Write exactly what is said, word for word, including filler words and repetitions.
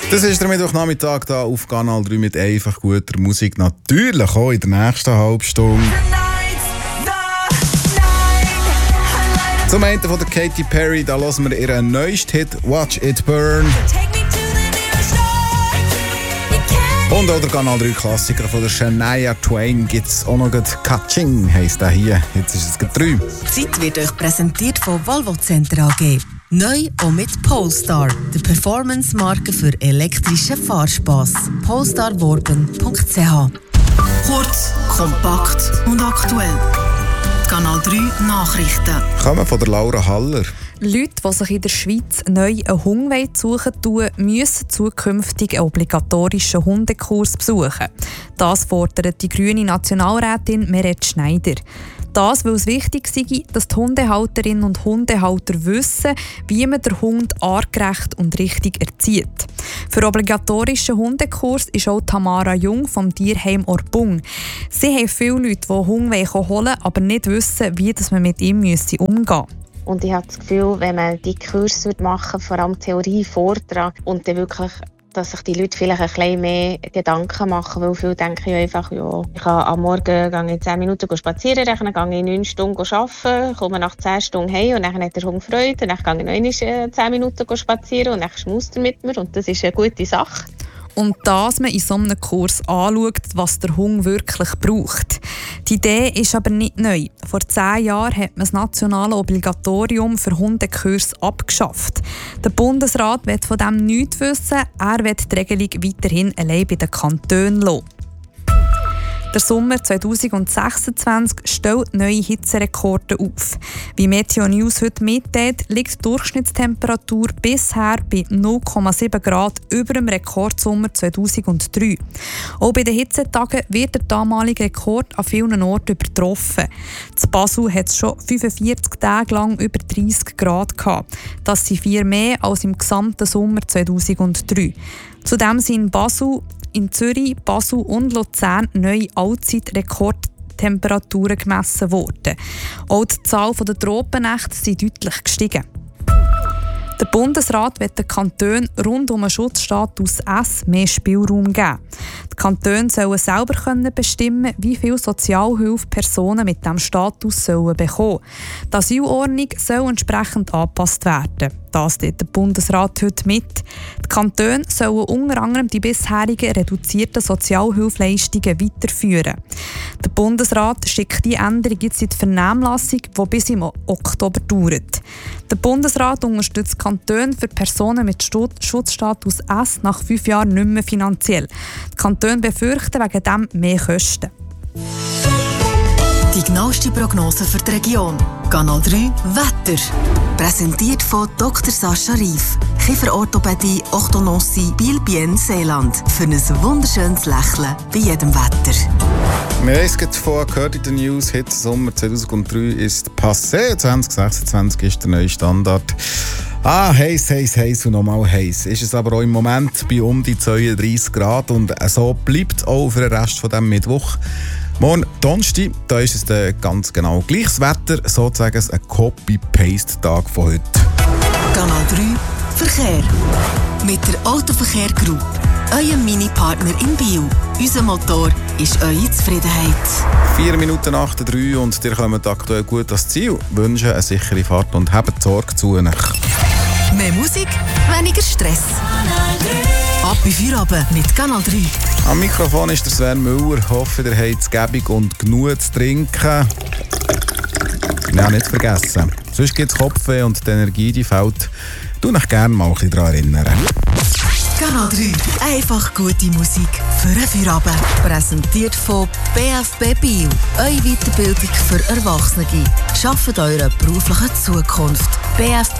Das ist der Mittwochnachmittag hier auf Kanal drei mit einfach guter Musik. Natürlich auch in der nächsten halben Stunde. Zum einen von der Katy Perry, da hören wir ihren neuesten Hit «Watch It Burn». Und auch der Kanal drei Klassiker von der Shania Twain gibt es auch noch «Catching» heisst der hier. Jetzt ist es drei. Die Zeit wird euch präsentiert von Volvo Center A G. Neu auch mit Polestar, der Performance-Marke für elektrischen Fahrspass. polestar worben punkt c h. Kurz, kompakt und aktuell. Kanal drei Nachrichten. Kommen von der Laura Haller. Leute, die sich in der Schweiz neu einen Hund suchen wollen, müssen zukünftig einen obligatorischen Hundekurs besuchen. Das fordert die grüne Nationalrätin Meret Schneider. Das, weil es wichtig sei, dass die Hundehalterinnen und Hundehalter wissen, wie man den Hund artgerecht und richtig erzieht. Für den obligatorischen Hundekurs ist auch Tamara Jung vom Tierheim Orbung. Sie haben viele Leute, die Hunde holen wollen, aber nicht wissen, wie man mit ihm umgehen müsse. Und ich habe das Gefühl, wenn man die Kurse machen, vor allem Theorie, Vortrag und dann wirklich, dass sich die Leute vielleicht ein bisschen mehr Gedanken machen, weil viele denken ja einfach, ja, ich kann am Morgen gehe ich zehn Minuten spazieren, dann gehe ich neun Stunden arbeiten, komme nach zehn Stunden heim und dann hat der Hund Freude, und dann gehe ich noch einmal zehn Minuten spazieren und dann schmaust er mit mir und das ist eine gute Sache. Und dass man in so einem Kurs anschaut, was der Hund wirklich braucht. Die Idee ist aber nicht neu. Vor zehn Jahren hat man das nationale Obligatorium für Hundekurse abgeschafft. Der Bundesrat will von dem nichts wissen. Er will die Regelung weiterhin allein bei den Kantonen lassen. Der Sommer zwanzig sechsundzwanzig stellt neue Hitzerekorde auf. Wie Meteo News heute mitteilt, liegt die Durchschnittstemperatur bisher bei null Komma sieben Grad über dem Rekordsommer zweitausenddrei. Auch bei den Hitzetagen wird der damalige Rekord an vielen Orten übertroffen. In Basel hat es schon fünfundvierzig Tage lang über dreißig Grad gehabt. Das sind vier mehr als im gesamten Sommer zweitausenddrei. Zudem sind in Basel, in Zürich, Basel und Luzern neue Allzeitrekordtemperaturen gemessen worden. Auch die Zahl der Tropennächte ist deutlich gestiegen. Der Bundesrat will den Kantonen rund um den Schutzstatus S mehr Spielraum geben. Die Kantone sollen selber bestimmen, wie viel Sozialhilfe Personen mit diesem Status sollen bekommen. Die Asylordnung soll entsprechend angepasst werden. Das teilt der Bundesrat heute mit. Die Kantone sollen unter anderem die bisherigen reduzierten Sozialhilfeleistungen weiterführen. Der Bundesrat schickt die Änderung jetzt in die Vernehmlassung, die bis im Oktober dauert. Der Bundesrat unterstützt die Kantone für Personen mit Schutzstatus S nach fünf Jahren nicht mehr finanziell. Die Kantone befürchten wegen dem mehr Kosten. Die genaueste Prognose für die Region. Kanal drei Wetter. Präsentiert von Doktor Sascha Rief. Kieferorthopädie, Orthodontie, Biel-Bien, Seeland. Für ein wunderschönes Lächeln bei jedem Wetter. Wir haben es vorhin gehört in den News, Hitze Sommer zweitausenddrei ist passé. zwanzig sechsundzwanzig ist der neue Standard. Ah, heiß, heiß, heiß und nochmal heiß. Ist es aber auch im Moment bei um die zweiunddreißig Grad und so bleibt es auch für den Rest von diesem Mittwoch. Morgen Donnerstag, da ist es dann ganz genau gleiches Wetter, sozusagen ein Copy-Paste-Tag von heute. Kanal drei Verkehr. Mit der Autoverkehr Group, eurem Mini-Partner in Biel. Unser Motor ist eure Zufriedenheit. Vier Minuten nach der drei und ihr kommt aktuell gut ans Ziel. Wünschen eine sichere Fahrt und habt Sorge zu euch. Mehr Musik, weniger Stress. Ab bei Feierabend mit Kanal drei. Am Mikrofon ist der Sven Müller. Ich hoffe, ihr habt es gäbig und genug zu trinken. Ja, nicht vergessen. Sonst gibt es Kopfweh und die Energie, die fällt. Du dich gerne mal ein bisschen daran erinnern. Kanal drei. Einfach gute Musik für einen Feierabend. Präsentiert von B F B Biel. Eure Weiterbildung für Erwachsene. Schafft eure berufliche Zukunft. B F